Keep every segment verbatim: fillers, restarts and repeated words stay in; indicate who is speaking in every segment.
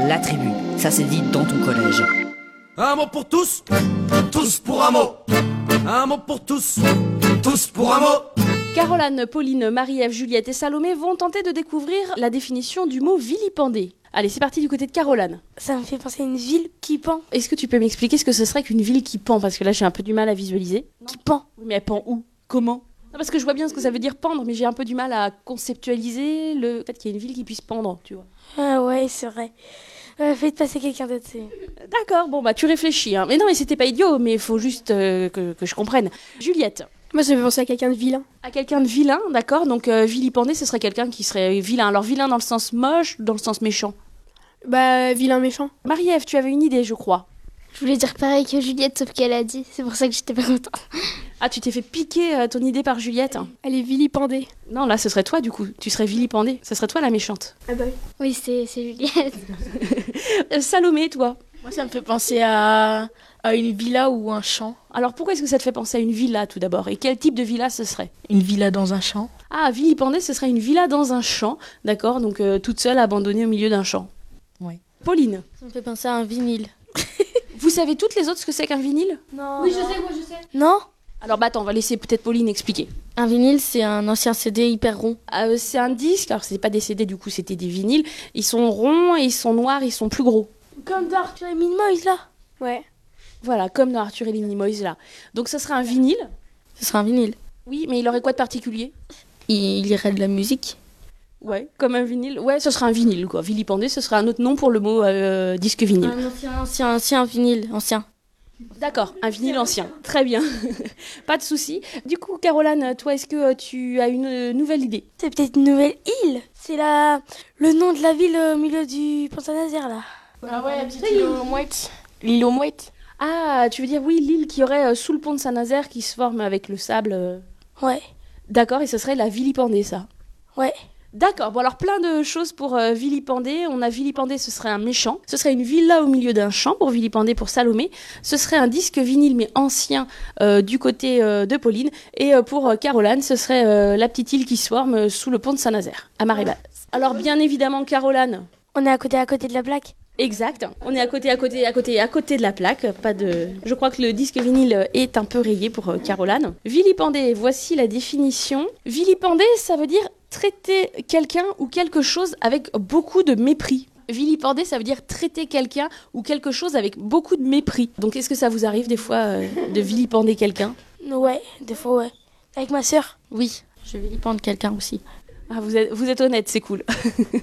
Speaker 1: la tribu. Ça c'est dit dans ton collège.
Speaker 2: Un mot pour tous, tous pour un mot. Un mot pour tous, tous pour un mot.
Speaker 3: Caroline, Pauline, Marie-Ève, Juliette et Salomé vont tenter de découvrir la définition du mot vilipender. Allez, c'est parti du côté de Caroline.
Speaker 4: Ça me fait penser à une ville qui pend.
Speaker 3: Est-ce que tu peux m'expliquer ce que ce serait qu'une ville qui pend? Parce que là, j'ai un peu du mal à visualiser.
Speaker 4: Non. Qui pend.
Speaker 3: Mais elle pend où? Comment? Non, parce que je vois bien ce que ça veut dire pendre, mais j'ai un peu du mal à conceptualiser le fait qu'il y ait une ville qui puisse pendre, tu vois.
Speaker 4: Ah ouais, c'est vrai. Euh, faites passer quelqu'un d'autre.
Speaker 3: D'accord, bon bah tu réfléchis. Hein. Mais non, mais c'était pas idiot, mais il faut juste euh, que, que je comprenne. Juliette.
Speaker 5: Moi, ça me fait penser à quelqu'un de vilain.
Speaker 3: À quelqu'un de vilain, d'accord. Donc euh, vilipender, ce serait quelqu'un qui serait vilain. Alors vilain dans le sens moche, dans le sens méchant.
Speaker 5: Bah, vilain méchant.
Speaker 3: Marie-Ève, tu avais une idée, je crois.
Speaker 6: Je voulais dire pareil que Juliette, sauf qu'elle a dit. C'est pour ça que j'étais pas contente.
Speaker 3: Ah, tu t'es fait piquer euh, ton idée par Juliette?
Speaker 5: Elle est vilipendée.
Speaker 3: Non, là, ce serait toi, du coup. Tu serais vilipendée. Ce serait toi, la méchante.
Speaker 5: Ah bah oui.
Speaker 6: Oui, c'est, c'est Juliette.
Speaker 3: euh, Salomé, toi?
Speaker 7: Moi, ça me fait penser à, à une villa ou un champ.
Speaker 3: Alors, pourquoi est-ce que ça te fait penser à une villa, tout d'abord? Et quel type de villa ce serait?
Speaker 7: Une villa dans un champ.
Speaker 3: Ah, vilipender, ce serait une villa dans un champ. D'accord, donc euh, toute seule, abandonnée au milieu d'un champ.
Speaker 7: Oui.
Speaker 3: Pauline?
Speaker 7: Ça me fait penser à un vinyle.
Speaker 3: Vous savez toutes les autres ce que c'est qu'un vinyle?
Speaker 4: Non.
Speaker 6: Oui, je sais, moi je sais.
Speaker 4: Non.
Speaker 3: Alors, bah attends, on va laisser peut-être Pauline expliquer.
Speaker 7: Un vinyle, c'est un ancien C D hyper rond.
Speaker 3: Euh, c'est un disque, alors c'est pas des C D, du coup, c'était des vinyles. Ils sont ronds, ils sont noirs, ils sont plus gros.
Speaker 4: Comme dans Arthur et Minimoys, là.
Speaker 5: Ouais.
Speaker 3: Voilà, comme dans Arthur et les Minimoys, là. Donc, ça serait un vinyle.
Speaker 7: Ce serait un vinyle.
Speaker 3: Oui, mais il aurait quoi de particulier?
Speaker 7: Il irait de la musique.
Speaker 3: Ouais, comme un vinyle. Ouais, ce serait un vinyle, quoi. Vilipender, ce serait un autre nom pour le mot euh, disque vinyle.
Speaker 7: Un ancien, ancien, ancien vinyle, ancien.
Speaker 3: D'accord, un vinyle ancien. Très bien. Pas de souci. Du coup, Caroline, toi, est-ce que tu as une euh, nouvelle idée?
Speaker 4: C'est peut-être une nouvelle île. C'est la... le nom de la ville au milieu du pont Saint-Nazaire, là.
Speaker 5: Ah ouais, la petite île aux mouettes. L'île aux mouettes.
Speaker 3: Ah, tu veux dire, oui, l'île qui aurait euh, sous le pont de Saint-Nazaire qui se forme avec le sable. euh.
Speaker 4: Ouais.
Speaker 3: D'accord, et ce serait la vilipender, ça.
Speaker 4: Ouais.
Speaker 3: D'accord, bon alors plein de choses pour euh, vilipender. On a vilipender, ce serait un méchant. Ce serait une villa au milieu d'un champ pour vilipender pour Salomé. Ce serait un disque vinyle mais ancien euh, du côté euh, de Pauline. Et euh, pour euh, Caroline, ce serait euh, la petite île qui se forme euh, sous le pont de Saint-Nazaire, à marée basse. Alors bien évidemment, Caroline.
Speaker 4: On est à côté, à côté de la plaque.
Speaker 3: Exact. On est à côté, à côté, à côté, à côté de la plaque. Pas de. Je crois que le disque vinyle est un peu rayé pour euh, Caroline. Vilipender, voici la définition. Vilipender, ça veut dire traiter quelqu'un ou quelque chose avec beaucoup de mépris. Vilipender, ça veut dire traiter quelqu'un ou quelque chose avec beaucoup de mépris. Donc, est-ce que ça vous arrive des fois euh, de vilipender quelqu'un?
Speaker 4: Ouais, des fois, ouais. Avec ma sœur.
Speaker 7: Oui, je vilipende quelqu'un aussi.
Speaker 3: Ah, vous êtes, vous êtes honnête, c'est cool.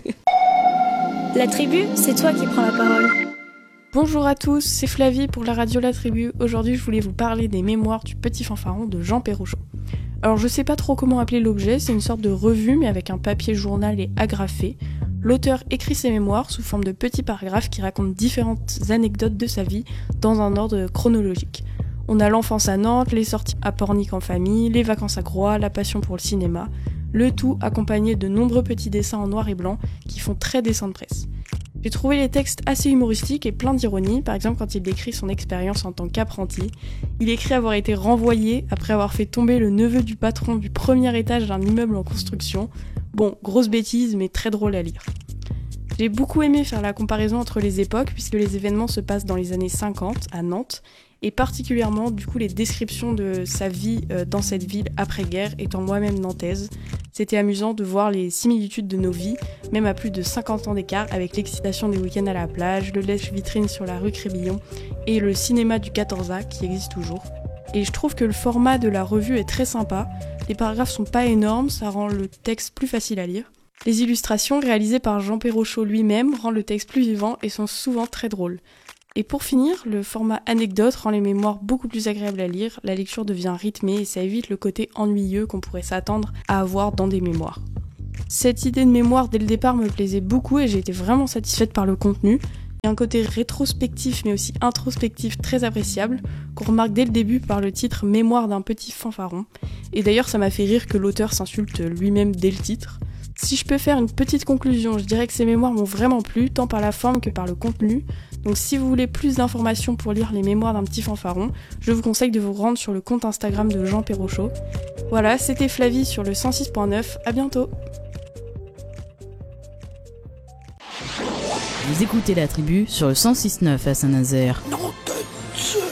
Speaker 8: La tribu, c'est toi qui prends la parole.
Speaker 5: Bonjour à tous, c'est Flavie pour la radio La Tribu. Aujourd'hui, je voulais vous parler des mémoires du petit fanfaron de Jean Perrochot. Alors, je sais pas trop comment appeler l'objet, c'est une sorte de revue, mais avec un papier journal et agrafé. L'auteur écrit ses mémoires sous forme de petits paragraphes qui racontent différentes anecdotes de sa vie dans un ordre chronologique. On a l'enfance à Nantes, les sorties à Pornic en famille, les vacances à Groix, la passion pour le cinéma, le tout accompagné de nombreux petits dessins en noir et blanc qui font très dessin de presse. J'ai trouvé les textes assez humoristiques et plein d'ironie, par exemple quand il décrit son expérience en tant qu'apprenti. Il écrit avoir été renvoyé après avoir fait tomber le neveu du patron du premier étage d'un immeuble en construction. Bon, grosse bêtise, mais très drôle à lire. J'ai beaucoup aimé faire la comparaison entre les époques, puisque les événements se passent dans les années cinquante, à Nantes, et particulièrement du coup les descriptions de sa vie euh, dans cette ville après-guerre, étant moi-même nantaise. C'était amusant de voir les similitudes de nos vies, même à plus de cinquante ans d'écart, avec l'excitation des week-ends à la plage, le lèche-vitrine sur la rue Crébillon et le cinéma du quatorze A qui existe toujours. Et je trouve que le format de la revue est très sympa, les paragraphes sont pas énormes, ça rend le texte plus facile à lire. Les illustrations réalisées par Jean Perrochot lui-même rendent le texte plus vivant et sont souvent très drôles. Et pour finir, le format anecdote rend les mémoires beaucoup plus agréables à lire, la lecture devient rythmée et ça évite le côté ennuyeux qu'on pourrait s'attendre à avoir dans des mémoires. Cette idée de mémoire dès le départ me plaisait beaucoup et j'ai été vraiment satisfaite par le contenu. Il y a un côté rétrospectif mais aussi introspectif très appréciable, qu'on remarque dès le début par le titre « Mémoire d'un petit fanfaron ». Et d'ailleurs ça m'a fait rire que l'auteur s'insulte lui-même dès le titre. Si je peux faire une petite conclusion, je dirais que ces mémoires m'ont vraiment plu, tant par la forme que par le contenu. Donc si vous voulez plus d'informations pour lire les mémoires d'un petit fanfaron, je vous conseille de vous rendre sur le compte Instagram de Jean Perrochot. Voilà, c'était Flavie sur le cent six point neuf, à bientôt.
Speaker 9: Vous écoutez la tribu sur le cent six neuf à Saint-Nazaire.
Speaker 2: Non de Dieu.